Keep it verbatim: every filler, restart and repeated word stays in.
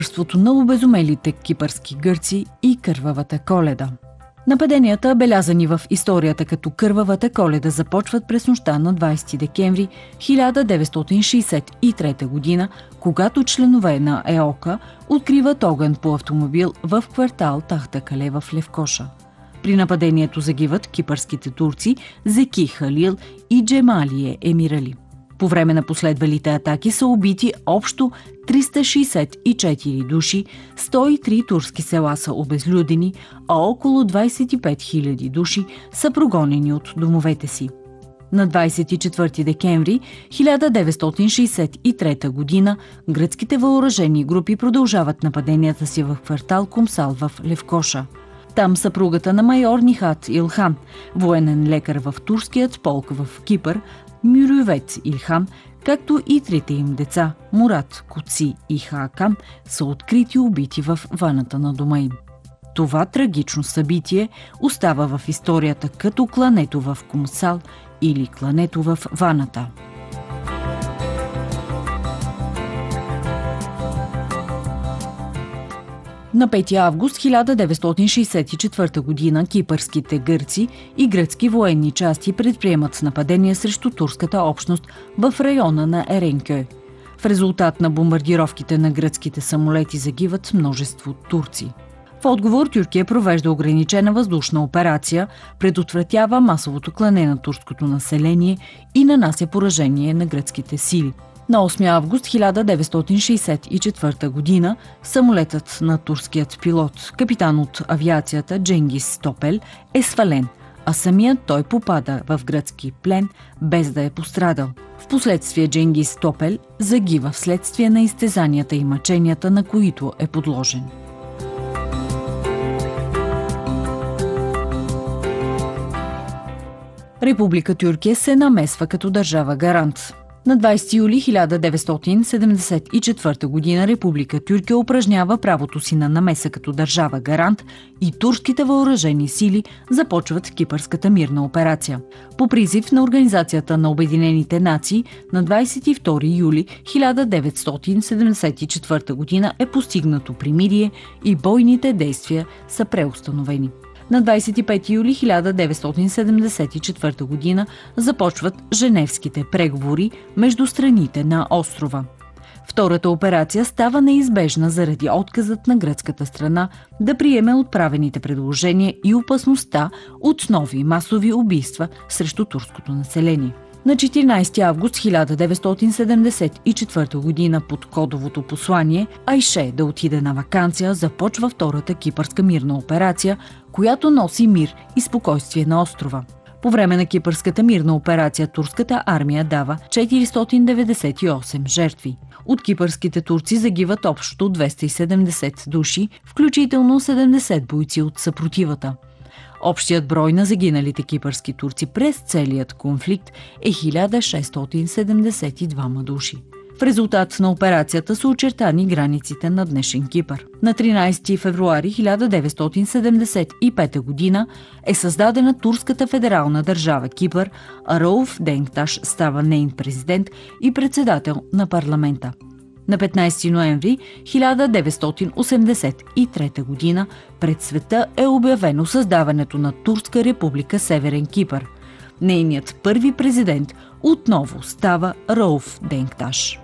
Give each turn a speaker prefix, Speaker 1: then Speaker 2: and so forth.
Speaker 1: Царството на обезумелите кипърски гърци и Кървавата Коледа. Нападенията, белязани в историята като Кървавата Коледа, започват през нощта на двайсети декември хиляда деветстотин шейсет и трета година, когато членове на ЕОКА откриват огън по автомобил в квартал Тахтакале в Левкоша. При нападението загиват кипърските турци Зеки Халил и Джемалие Емирали. По време на последвалите атаки са убити общо триста шейсет и четири души, сто и три турски села са обезлюдени, а около двайсет и пет хиляди души са прогонени от домовете си. На двайсет и четвърти декември хиляда деветстотин шейсет и трета година гръцките въоръжени групи продължават нападенията си в квартал Кумсал в Левкоша. Там съпругата на майор Нихат Илхан, военен лекар в турският полк в Кипър, Мюрювет Илхан, както и трите им деца Мурат, Куци и Хакан, са открити убити в ваната на дома им. Това трагично събитие остава в историята като клането в Кумсал или клането в ваната. На пети август хиляда деветстотин шейсет и четвърта година кипърските гърци и гръцки военни части предприемат нападение срещу турската общност в района на Еренкьой. В резултат на бомбардировките на гръцките самолети загиват множество турци. В отговор Тюркия провежда ограничена въздушна операция, предотвратява масовото клане на турското население и нанася поражение на гръцките сили. На осми август хиляда деветстотин шейсет и четвърта година самолетът на турският пилот, капитан от авиацията Дженгис Топел, е свален, а самият той попада в гръцки плен, без да е пострадал. Впоследствие Дженгис Топел загива вследствие на изтезанията и мъченията, на които е подложен. Република Тюркия се намесва като държава гарант. На двайсети юли хиляда деветстотин седемдесет и четвърта година Република Тюркия упражнява правото си на намеса като държава гарант и турските въоръжени сили започват кипърската мирна операция. По призив на Организацията на Обединените нации на двайсет и втори юли хиляда деветстотин седемдесет и четвърта година е постигнато примирие и бойните действия са преустановени. На двайсет и пети юли хиляда деветстотин седемдесет и четвърта година започват Женевските преговори между страните на острова. Втората операция става неизбежна заради отказът на гръцката страна да приеме отправените предложения и опасността от нови масови убийства срещу турското население. На четиринайсети август хиляда деветстотин седемдесет и четвърта година под кодовото послание Айше да отиде на ваканция започва втората кипърска мирна операция, която носи мир и спокойствие на острова. По време на кипърската мирна операция турската армия дава четиристотин деветдесет и осем жертви. От кипърските турци загиват общо двеста и седемдесет души, включително седемдесет бойци от съпротивата. Общият брой на загиналите кипърски турци през целият конфликт е хиляда шестстотин седемдесет и двама души. В резултат на операцията са очертани границите на днешен Кипър. На тринайсети февруари хиляда деветстотин седемдесет и пета година е създадена турската федерална държава Кипър, а Рауф Денкташ става нейн президент и председател на парламента. На петнайсети ноември хиляда деветстотин осемдесет и трета година пред света е обявено създаването на Турска република Северен Кипър. Нейният първи президент отново става Рауф Денкташ.